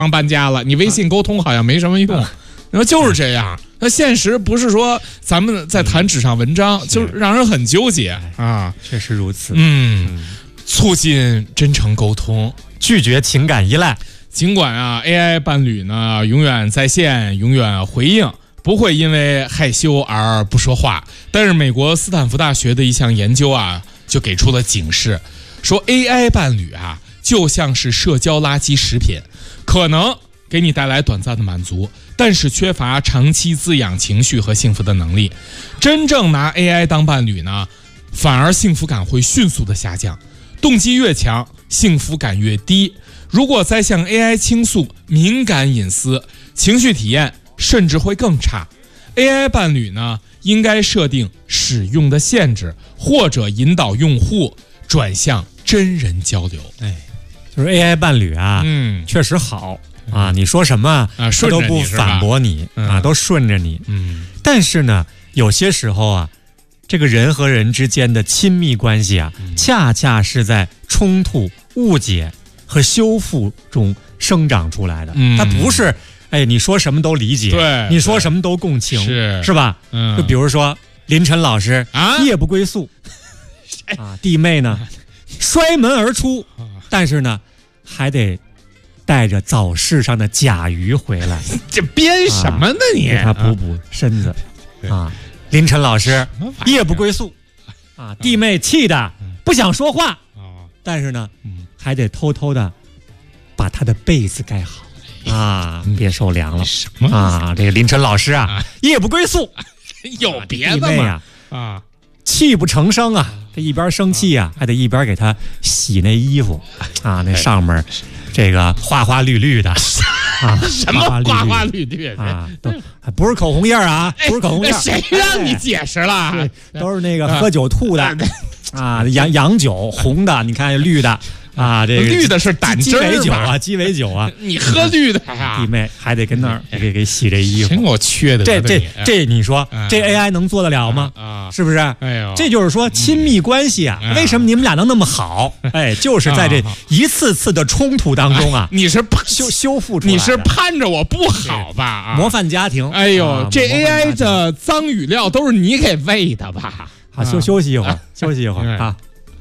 搬家了，你微信沟通好像没什么用。然后就是这样，那现实不是说咱们在谈纸上文章，就让人很纠结啊。 确实如此。 促进真诚沟通， 拒绝情感依赖。 尽管啊 ，AI 伴侣呢永远在线，永远回应，不会因为害羞而不说话。但是美国斯坦福大学的一项研究啊，就给出了警示，说 AI 伴侣啊，就像是社交垃圾食品，可能给你带来短暂的满足，但是缺乏长期滋养情绪和幸福的能力。真正拿 AI 当伴侣呢，反而幸福感会迅速的下降，动机越强，幸福感越低。如果再向 AI 倾诉敏感隐私，情绪体验甚至会更差。AI 伴侣呢，应该设定使用的限制，或者引导用户转向真人交流。 就是 AI 伴侣啊，确实好啊，你说什么他都不反驳你啊，都顺着你。但是呢，有些时候啊，这个人和人之间的亲密关系啊，恰恰是在冲突、误解和修复中生长出来的。它不是你说什么都理解， 对， 你说什么都共情，是吧？就比如说林晨老师夜不归宿啊，弟妹呢摔门而出，但是呢还得带着早市上的甲鱼回来。 这编什么呢你？ 给他补身子啊。林晨老师夜不归宿啊，弟妹气的不想说话，但是呢还得偷偷的把他的被子盖好啊，别受凉了。 什么啊？这个林晨老师啊，夜不归宿， 有别的吗？啊， 气不成声啊，这一边生气啊，还得一边给他洗那衣服啊，那上面这个花花绿绿的啊， 什么花花绿绿啊，不是口红印啊，不是口红印。 谁让你解释了？ 都是那个喝酒吐的啊，洋酒红的，你看绿的。啊，这个绿的是胆汁儿吧？鸡尾酒啊， 你喝绿的呀？ 弟妹还得跟那儿给洗这衣服， 真给我缺的。 这你说这 AI 能做得了吗？是不是？ 哎呦， 这就是说亲密关系啊，为什么你们俩能那么好？就是在这一次次的冲突当中啊， 你是修复出来的。 你是盼着我不好吧？ 模范家庭。 哎呦，这 AI 的脏语料都是你给喂的吧？ 好，休息一会儿，休息一会儿啊。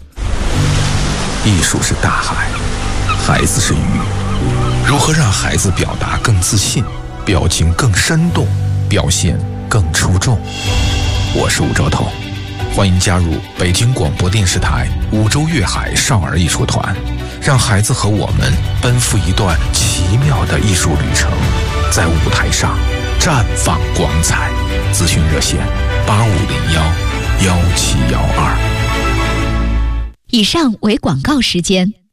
艺术是大海，孩子是鱼。如何让孩子表达更自信，表情更生动，表现更出众？我是武周彤，欢迎加入北京广播电视台五洲粤海少儿艺术团，让孩子和我们奔赴一段奇妙的艺术旅程，在舞台上绽放光彩。咨询热线8501-1712。 以上为广告时间。